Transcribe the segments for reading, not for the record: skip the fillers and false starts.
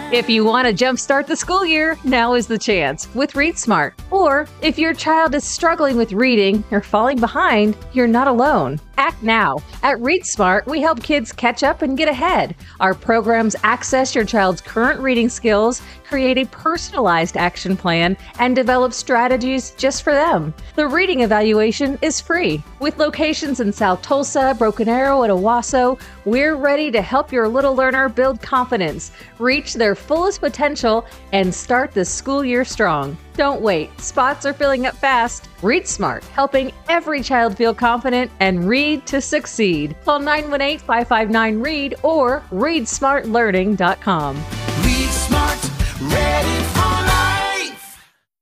If you want to jumpstart the school year, now is the chance with Read Smart. Or if your child is struggling with reading or falling behind, you're not alone. Act now. At Read Smart, we help kids catch up and get ahead. Our programs access your child's current reading skills, create a personalized action plan, and develop strategies just for them. The reading evaluation is free. With locations in South Tulsa, Broken Arrow, and Owasso, we're ready to help your little learner build confidence, reach their fullest potential, and start the school year strong. Don't wait. Spots are filling up fast. Read Smart, helping every child feel confident and read to succeed. Call 918-559-READ or readsmartlearning.com. Read Smart, ready for life.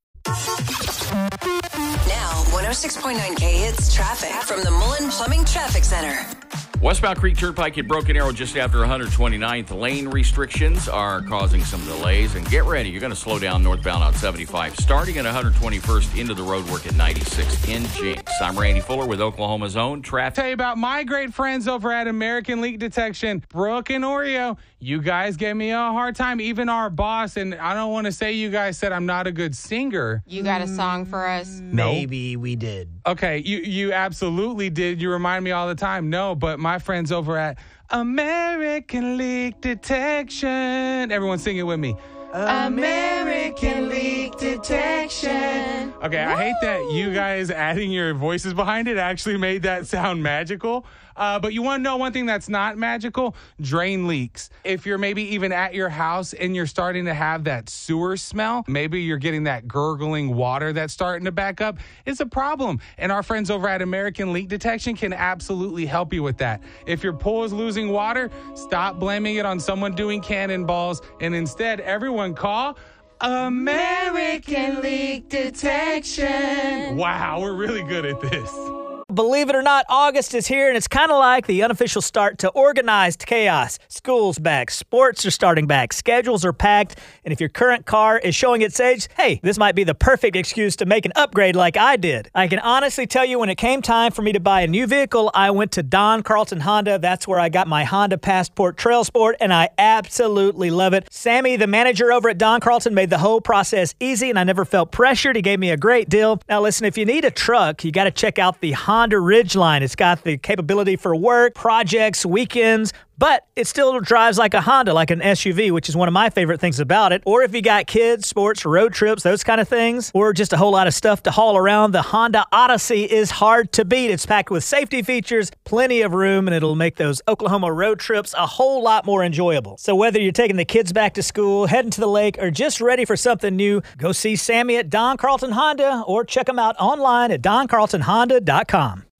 Now, 106.9K hits traffic from the Mullen Plumbing Traffic Center. Westbound Creek Turnpike at Broken Arrow just after 129th. Lane restrictions are causing some delays. And get ready, you're going to slow down northbound on 75, starting at 121st into the roadwork at 96 in Jinx. I'm Randy Fuller with Oklahoma's own traffic. Tell you about my great friends over at American Leak Detection, Brooke and Oreo. You guys gave me a hard time, even our boss, and I don't want to say you guys said I'm not a good singer. You got a song for us? Maybe we did. Okay, you absolutely did. You remind me all the time. No, but my friends over at American Leak Detection. Everyone sing it with me. American Leak Detection. Okay, I hate that you guys adding your voices behind it actually made that sound magical. But you want to know one thing that's not magical? Drain leaks. If you're maybe even at your house and you're starting to have that sewer smell, maybe you're getting that gurgling water that's starting to back up, it's a problem. And our friends over at American Leak Detection can absolutely help you with that. If your pool is losing water, stop blaming it on someone doing cannonballs, and instead everyone call American Leak Detection. Wow, we're really good at this. Believe it or not, August is here, and it's kind of like the unofficial start to organized chaos. School's back, sports are starting back, schedules are packed, and if your current car is showing its age, hey, this might be the perfect excuse to make an upgrade like I did. I can honestly tell you when it came time for me to buy a new vehicle, I went to Don Carlton Honda. That's where I got my Honda Passport Trail Sport, and I absolutely love it. Sammy, the manager over at Don Carlton, made the whole process easy, and I never felt pressured. He gave me a great deal. Now listen, if you need a truck, you got to check out the Honda Ridgeline. It's got the capability for work, projects, weekends, but it still drives like a Honda, like an SUV, which is one of my favorite things about it. Or if you got kids, sports, road trips, those kind of things, or just a whole lot of stuff to haul around, the Honda Odyssey is hard to beat. It's packed with safety features, plenty of room, and it'll make those Oklahoma road trips a whole lot more enjoyable. So whether you're taking the kids back to school, heading to the lake, or just ready for something new, go see Sammy at Don Carlton Honda or check them out online at doncarltonhonda.com.